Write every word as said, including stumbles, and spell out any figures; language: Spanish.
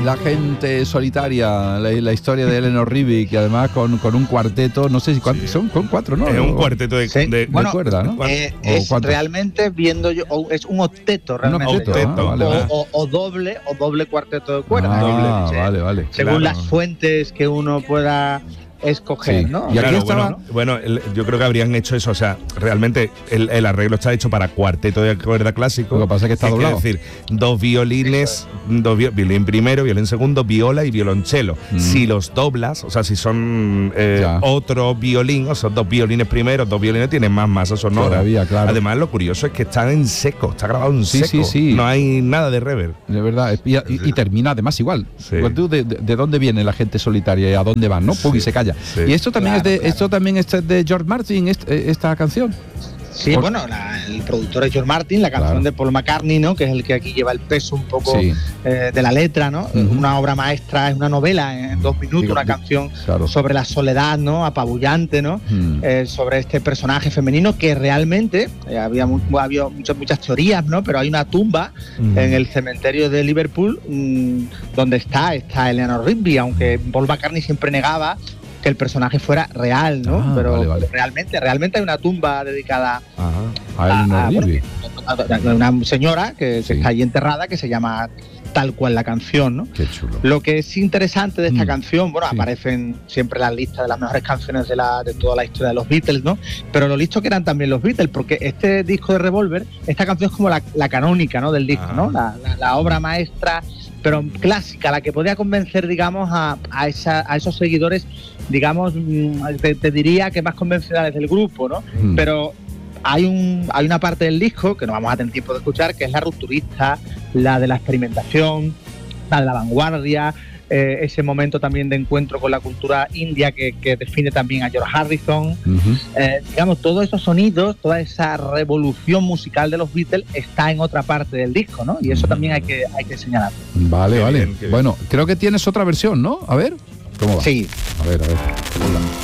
la gente solitaria, la, la historia de Eleanor Rigby, que además con, con un cuarteto, no sé si cuántos, sí. son con cuatro, ¿no? Es un cuarteto de, sí. de, bueno, de cuerda, ¿no? Eh, es realmente viendo yo, es un octeto realmente. Un octeto, octeto. ah, vale, o, vale. o, o doble o doble cuarteto de cuerda. Ah, doble, sí. vale, vale. Según claro. las fuentes que uno pueda escoger, Sí. ¿no? Y aquí Claro, estaba- bueno, bueno el- yo creo que habrían hecho eso, o sea, realmente el, el arreglo está hecho para cuarteto de cuerda clásico. Lo que pasa es que está doblado. Es decir, dos violines, dos vi- violín primero, violín segundo, viola y violonchelo. Mm. Si los doblas, o sea, si son eh, Ya. otro violín, o sea, dos violines primeros, dos violines tienen más masa sonora. Todavía, claro. Además, lo curioso es que están en seco, está grabado en Sí, seco. sí, sí. No hay nada de reverb. De verdad, y, y- y termina además igual. Sí. Pues tú, de, de- de dónde viene la gente solitaria y a dónde van, ¿no? Pum, Sí, y se calla. sí. Y esto también Claro, es de, claro. esto también es de George Martin, est- esta canción. Sí, Por- bueno, la- el productor es George Martin, la canción Claro. de Paul McCartney, ¿no? Que es el que aquí lleva el peso un poco Sí. eh, de la letra, ¿no? Ujú. Una obra maestra, es una novela en, en dos minutos, Digo, una di- canción claro. sobre la soledad, ¿no? Apabullante, ¿no? Mm. Eh, sobre este personaje femenino que realmente eh, había, mu- había muchas, muchas teorías, ¿no? Pero hay una tumba Mm. en el cementerio de Liverpool mm, donde está, está Eleanor Rigby, aunque Paul McCartney siempre negaba que el personaje fuera real, ¿no? Ah, pero, vale, vale. pero realmente, realmente hay una tumba dedicada Ajá. A Eleanor a- a- Rigby. a- a una señora que, Sí. que está ahí enterrada, que se llama tal cual la canción, ¿no? Qué chulo. Lo que es interesante de esta Mm. canción, bueno, Sí. aparecen siempre las listas de las mejores canciones de, la, de toda la historia de los Beatles, ¿no? Pero lo listo que eran también los Beatles, porque este disco de Revolver, esta canción es como la, la canónica, ¿no? Del disco, Ah. ¿no? La, la- la obra maestra, pero clásica, la que podía convencer, digamos, a, a, esa, a esos seguidores, digamos, mm, te, te diría que más convencionales del grupo, ¿no? Mm. Pero hay un hay una parte del disco que no vamos a tener tiempo de escuchar, que es la rupturista, la de la experimentación, la de la vanguardia, eh, ese momento también de encuentro con la cultura india que, que define también a George Harrison. Ujú. Eh, digamos, todos esos sonidos, toda esa revolución musical de los Beatles está en otra parte del disco, ¿no? Y eso también hay que, hay que señalar. Vale, Qué vale. bien, qué bien. Bueno, creo que tienes otra versión, ¿no? A ver, ¿cómo va? Sí. A ver, a ver. Hola.